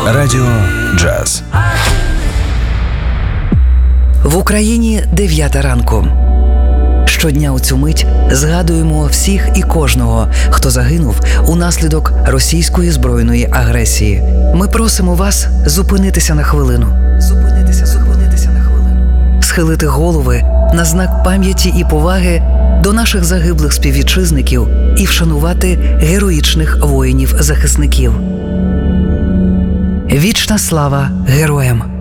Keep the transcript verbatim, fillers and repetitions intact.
Радіо Джаз. В Україні дев'ята ранку. Щодня у цю мить згадуємо всіх і кожного, хто загинув унаслідок російської збройної агресії. Ми просимо вас зупинитися на хвилину. Зупинитися, зупинитися на хвилину. Схилити голови на знак пам'яті і поваги до наших загиблих співвітчизників і вшанувати героїчних воїнів-захисників. Вічна слава героям!